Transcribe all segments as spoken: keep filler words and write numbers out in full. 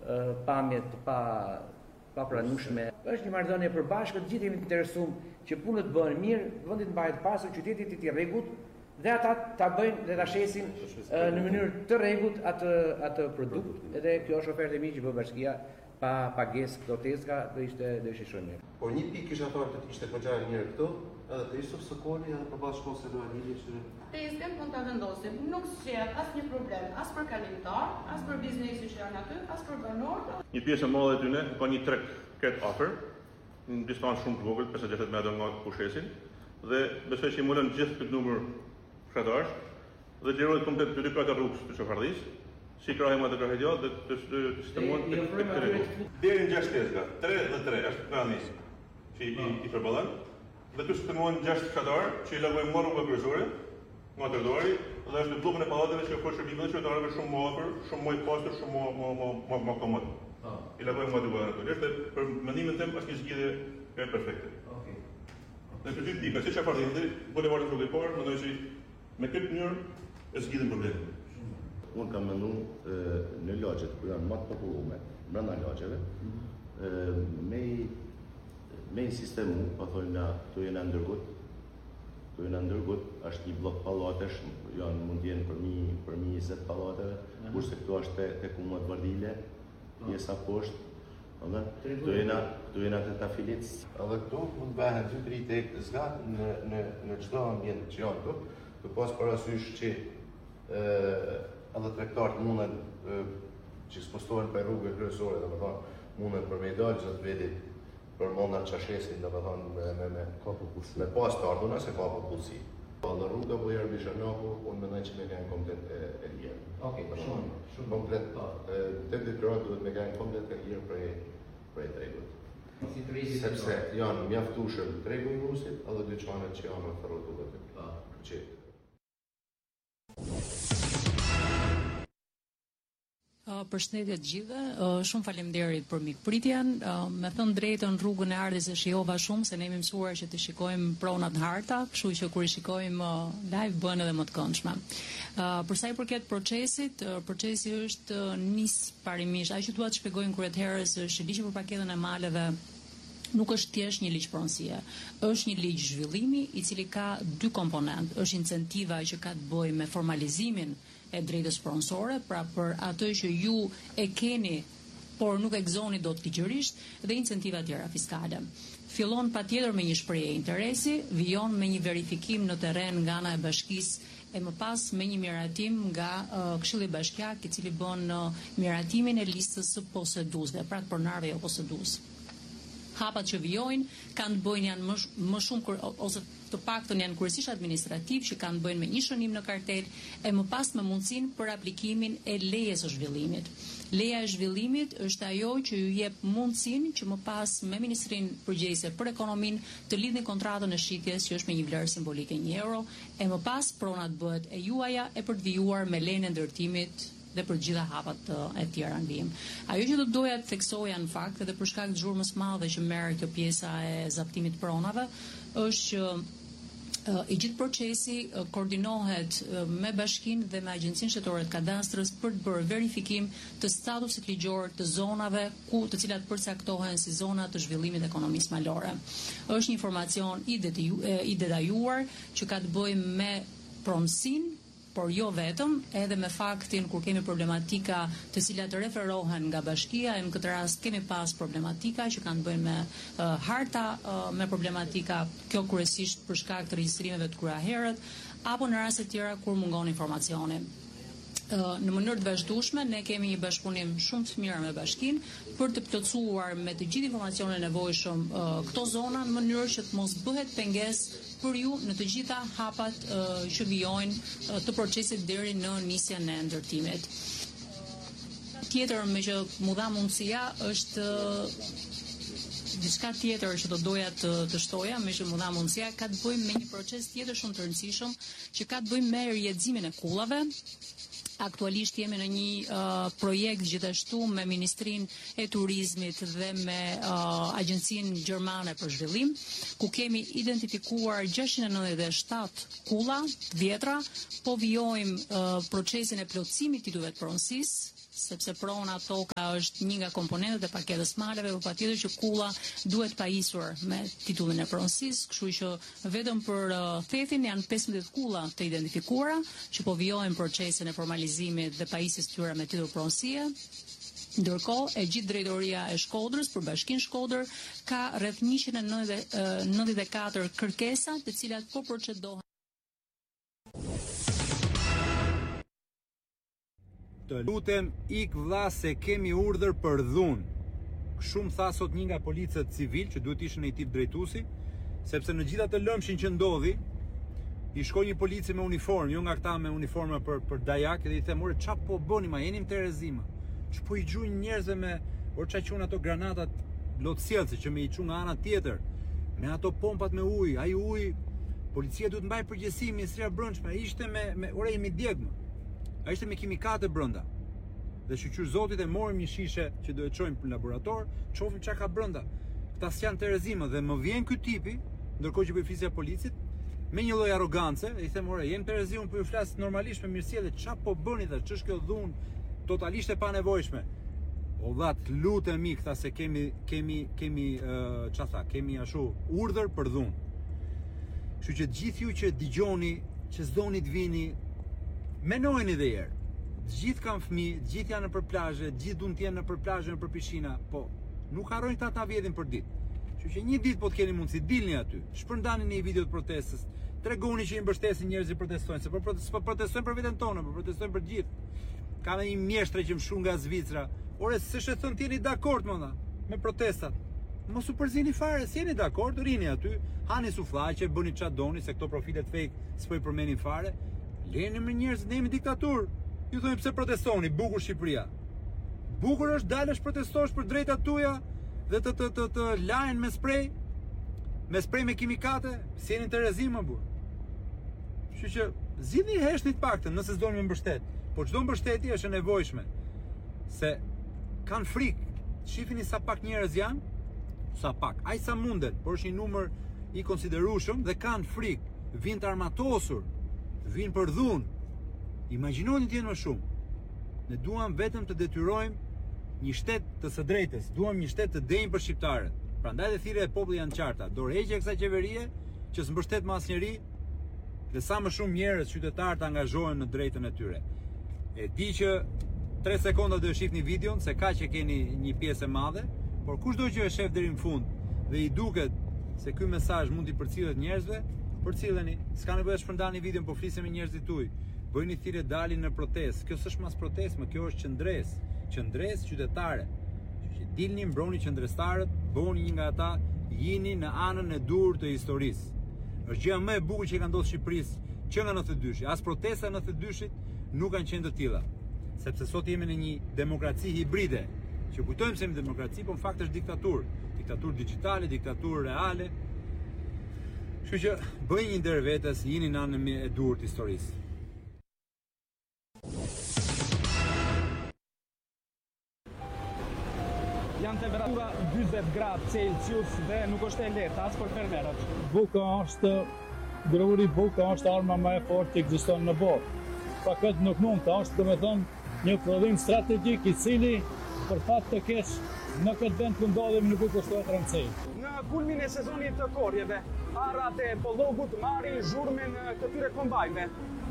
pamje të pa pa pranueshme. Është një marrëdhënie e përbashkët, të gjithë jemi të interesuar që punët bëhen mirë, vendi të mbahet pasur, qyteti të jetë i rregullt dhe ata ta bëjnë dhe ta shesin në mënyrë të rregullt atë atë produkt. Edhe kjo është ofertë e mirë që bë bashkia pa pagesë këto tezka, do ishte do ishte shumë mirë. Por një pikë kisha thënë të ishte goxha e mirë këtu, edhe të Yusuf Sokoli edhe përballë shkollës së Duanili që tezën mund ta vendosim, nuk s'gjet asnjë problem, as për kalimtar, as për biznesin që janë aty, as për banorët. Një pjesë e madhe e tyre ka një treg ket afër, në distancë shumë të vogël, pesëdhjetë gjashtëdhjetë metra nga pushtesin, dhe besoj që i molën gjithë këtë numër fshatarësh dhe lirohet komplet dy katë rrugës të Çofardhisë, si krahem atë krahë gjatë dhe të sistemon të këtë. Deri në gjashtë tezga, tre dhe tre është plani që i i përballon. Dhe të sistemon gjashtë fshatarë që i largojnë nga rruga kryesore, nga Terdori, dhe është në bllokun e pallateve që ofron shërbime qytetarëve shumë më afër, shumë më i pastër, shumë më më më më komod. I largojnë nga rruga kryesore. Është për mendimin tim është një zgjidhje e perfekte. Okej. Në të dy pika, si çfarë thonë, bulevardi rrugë i parë, mendoj se me këtë mënyrë e zgjidhim problemin. Unë kam menduar në lagjet ku janë më të populluara, brenda lagjeve, me me sistemu, po thonë këtu janë ndërgut, këtu janë ndërgut, është një blok pallatesh, janë mund të jenë për një për një njëzet pallateve, kurse këtu është te te Kumat Vardile, pjesa poshtë, ëh, këtu janë këtu janë te Tafilit. Edhe këtu mund të bëhen dy tri tek zgat në në në çdo ambient që janë këtu, të pas parasysh që ë edhe tregtarët mundën që spostohen për rrugë kryesore, domethënë mundën për me dalë çdo vetit për monda qashesin, dhe me thonë me, me, me, me pas të ardhuna se ka popullsi. Dhe rruga Bujar Bishanaku, unë mendoj që me kanë komplet e, e lirë. Okej, shumë, shumë. Komplet, të detyrat duhet me kanë komplet e lirë prej, prej tregut. Si sepse janë mjaftueshëm tregu i Rusit, edhe dyqanet që janë në rrugët e qytetit. Uh, Përshëndetje të gjithëve, uh, shumë faleminderit për mikpritjen. Uh, me thënë drejtën, rrugën e ardhjes e shijova shumë se ne jemi mësuar që të shikojmë pronat në harta, kështu që kur i shikojmë uh, live bën edhe më të këndshme. Uh, për sa i përket procesit, uh, procesi është uh, nis parimisht. Ajo që dua të shpjegoj kur herës është ligji për paketën e maleve. Nuk është thjesht një ligj pronësie, është një ligj zhvillimi i cili ka dy komponentë. Është incentiva që ka të bëjë me formalizimin e drejtës pronësore, pra për atë që ju e keni, por nuk e gëzoni dot ligjërisht, dhe incentiva tjera fiskale. Fillon patjetër me një shprehje interesi, vijon me një verifikim në terren nga ana e bashkisë e më pas me një miratim nga uh, Këshilli Bashkiak, i cili bën uh, miratimin e listës së poseduesve, pra të pronarëve jo posedues. Hapat që vijojnë kanë të bëjnë janë më, më shumë kur, ose të paktën janë kryesisht administrativ që kanë të bëjnë me një shënim në kartel e më pas me mundësinë për aplikimin e lejes së zhvillimit. Leja e zhvillimit është ajo që ju jep mundësinë që më pas me Ministrinë Përgjegjëse për Ekonominë të lidhni kontratën e shitjes që është me një vlerë simbolike një euro e më pas pronat bëhet e juaja e për të vijuar me lejen e ndërtimit dhe për gjitha hapat e tjera në vijim. Ajo që do doja të theksoja në fakt edhe për shkak të zhurmës madhe që merr kjo pjesa e zaptimit pronave është që uh, i gjithë procesi uh, koordinohet uh, me bashkinë dhe me Agjencinë Shtetore të Kadastrës për të bërë verifikim të statusit ligjor të zonave ku të cilat përcaktohen si zona të zhvillimit të ekonomisë malore. Është një informacion i, detaju, i detajuar që ka të bëjë me pronësinë, por jo vetëm, edhe me faktin kur kemi problematika të cilat referohen nga bashkia, e në këtë rast kemi pas problematika që kanë të bëjnë me uh, harta, uh, me problematika kjo kryesisht për shkak të regjistrimeve të kryeherët, apo në raste të tjera kur mungon informacioni. Uh, në mënyrë të vazhdueshme ne kemi një bashkëpunim shumë të mirë me bashkinë për të plotësuar me të gjithë informacionet e nevojshëm uh, këto zona në mënyrë që të mos bëhet pengesë për ju në të gjitha hapat uh, që vijojnë uh, të procesit deri në nisjen e ndërtimit. Uh, tjetër me që mu dha mundësia është uh, diçka tjetër që do doja të, të shtoja, me që mu dha mundësia, ka të bëjmë me një proces tjetër shumë të rëndësishëm që ka të bëjmë me rrjedhimin e kullave. Aktualisht jemi në një uh, projekt gjithashtu me Ministrinë e Turizmit dhe me uh, Agjencinë Gjermane për Zhvillim, ku kemi identifikuar gjashtëqind e nëntëdhjetë e shtatë kulla të vjetra, po vijojmë uh, procesin e plotësimit të titujve të pronësisë, sepse prona toka është një nga komponentët e paketës maleve, por patjetër që kulla duhet pajisur me titullin e pronësisë, kështu që vetëm për uh, thethin janë pesëmbëdhjetë kulla të identifikuara që po vijojnë procesin e formalizimit dhe pajisjes tyre me titull pronësie. Ndërkohë, e gjithë drejtoria e Shkodrës për Bashkinë Shkodër ka rreth njëqind e nëntëdhjetë e katër kërkesa, të cilat po procedohen. Të lutem ik vlla se kemi urdhër për dhunë. Shumë tha sot një nga policët civil që duhet ishte në një tip drejtuesi, sepse në gjitha të lëmshin që ndodhi, i shkoi një polici me uniformë, jo nga këta me uniforma për për dajak, dhe i them, "Ore, çfarë po bëni, ma jeni në Terezima? Që po i gjujnë njerëzve me, or qa quen ato granatat lotësjelëse që me i qunë nga ana tjetër, me ato pompat me ujë, ai ujë, policia duhet mbaj përgjësi, Ministria e Brendshme, ai ishte me, me ore jemi djegmë, ai ishte me kimikate brenda. Dhe shqyr zotit e morim një shishe që do e çojmë në laborator, çofim çka ka brenda. Këta s'janë Terezima dhe më vjen ky tipi, ndërkohë që po i flisja policit, me një lloj arrogance, i them, ore, jem Terezima, po ju flas normalisht me mirësjellje, ç'a po bëni tash, ç'është kjo dhunë totalisht e panevojshme. O dhat, lutemi këta se kemi kemi kemi uh, ç'a tha, kemi ashtu urdhër për dhunë. Kështu që gjithë ju që dëgjoni, që s'doni të vini, menojeni edhe herë. Gjithë kanë fëmijë, gjithë janë nëpër plazhe, gjithë duan të jenë nëpër plazhe, nëpër pishina, po nuk harrojnë këta ta vjedhin për ditë. Kështu që një ditë po të keni mundësi, dilni aty, shpërndani një video të protestës, tregoni që i mbështesin njerëzit protestojnë, se po protestojnë për veten tonë, po protestojnë për gjithë. Ka dhe një mjeshtre që më shun nga Zvicra. Ore, se shë thënë t'jeni dakord, më dha, me protestat. Mos u përzini fare, si jeni dakord, rini aty, hani suflaqe, bëni çfarë doni, se këto profitet fake s'po i përmenin fare. Leni me njerëz, ne jemi diktaturë. Ju thoni pse protestoni, bukur Shqipëria. Bukur është dalësh protestosh për drejtat tuaja dhe të të të, të lajnë me sprej, me sprej me kimikate, si jeni Terezima, burr. Kështu që zgjidhni heshni të paktën, nëse s'doni me mbështet. Po çdo mbështetje është e nevojshme, se kanë frikë. Shifini sa pak njerëz janë, sa pak, aq sa mundet, por është një numër i konsiderueshëm dhe kanë frikë, vinë të armatosur, vinë për dhunë. Imagjinoni të jenë më shumë. Ne duam vetëm të detyrojmë një shtet të së drejtës, duam një shtet të denjë për shqiptarët. Prandaj dhe thirrja e popullit janë qarta. Dorëheqja e kësaj qeverie që s'mbështet më asnjëri dhe sa më shumë njerëz qytetarë të angazhohen në drejtën e tyre. E di që tre sekonda do e shihni videon, se ka që keni një pjesë e madhe, por kushdo që e shef deri në fund dhe i duket se ky mesazh mund t'i përcillet njerëzve, përcilleni. S'ka nevojë të shpërndani videon, po flisemi me njerëzit tuaj. Bëjni thirrje, dalin në protestë. Kjo s'është mas protestë, më kjo është qendresë, qendresë qytetare. Që dilni, mbroni qendrestarët, bëni një nga ata, jini në anën e dur të historisë. Është gjëja më e bukur që ka ndodhur Shqipërisë që nga nëntëdhjetë e dyshi. As protesta në nëntëdhjetë e dyshit nuk kanë qenë të tilla. Sepse sot jemi në një demokraci hibride, që kujtojmë se jemi demokraci, por në fakt është diktaturë, diktaturë digjitale, diktaturë reale. Kështu që bëjnë një ndër vetes, jini në anën e dur të historisë. Janë temperatura dyzet gradë Celsius dhe nuk është e lehtë as për fermerët. Buka është, gruri buka është arma më e fortë që ekziston në botë. Pa këtë nuk mund të është, domethënë, një prodhim strategjik i cili për fat të keq në këtë vend ku ndodhemi nuk kushtohet rëndësi. Në kulmin e sezonit të korjeve, arrat e pollogut marrin zhurmën e këtyre kombajnëve.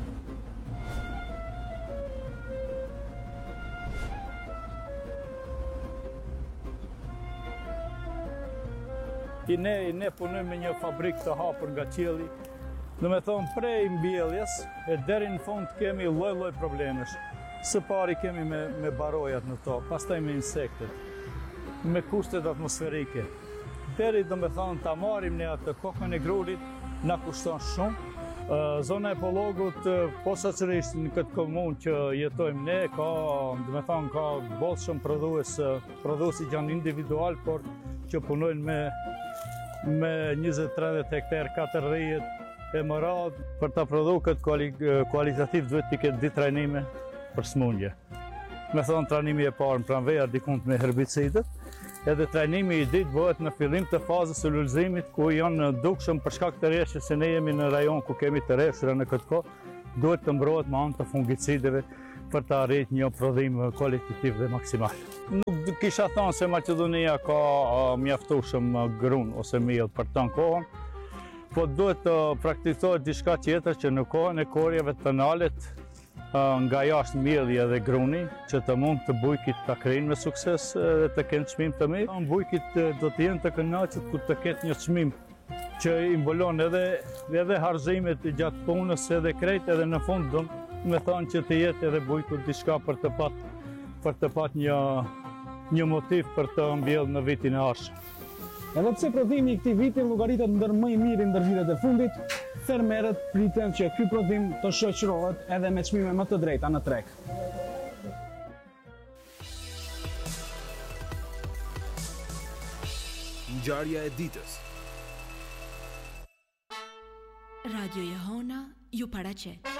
Ne, ne punojmë me një fabrik të hapur nga qielli. Do me thonë prej mbjelljes e deri në fund kemi lloj-lloj problemesh. Së pari kemi me, me barojat në to, pastaj me insektet, me kushtet atmosferike. Deri do me thonë ta marrim ne atë kokën e grurit, na kushton shumë. Zona e Pollogut, posaçërisht në këtë komunë që jetojmë ne, ka, do me thonë, ka bollë shumë prodhues, prodhuesi që janë individual, por që punojnë me me njëzet tridhjetë hektar katër rrjet e më radhë për ta prodhuar këtë kuali, kualitativ duhet të ketë ditë trajnime për smundje. Me thonë trajnimi e parë në pranvera dikund me herbicidet, edhe trajnimi i ditë bëhet në fillim të fazës së ulëzimit ku janë dukshëm për shkak të rreshjes se ne jemi në rajon ku kemi të rreshura në këtë kohë, duhet të mbrohet me anë të fungicideve për të arritur një prodhim kualitativ dhe maksimal. Nuk kisha thënë se Maqedonia ka uh, mjaftueshëm uh, grunë ose miell për të kohën, po duhet të uh, praktikohet diçka tjetër që në kohën e korjeve të nalet uh, nga jashtë mielli dhe gruni që të mund të bujkit të krinë me sukses dhe të kenë çmim të mirë. Bujkit uh, do të jenë të kënaqur kur të ketë një çmim që i mbulon edhe edhe harximet gjatë punës edhe krejt edhe në fund do me thonë që të jetë edhe bujku diçka për të pat për të pat një një motiv për të mbjellë në vitin e ardhshëm. Edhe pse prodhimi i këtij viti llogaritet ndër më i miri ndër vitet e fundit, fermerët priten që ky prodhim të shoqërohet edhe me çmime më të drejta në treg. Ngjarja e ditës. Radio Jehona ju paraqet.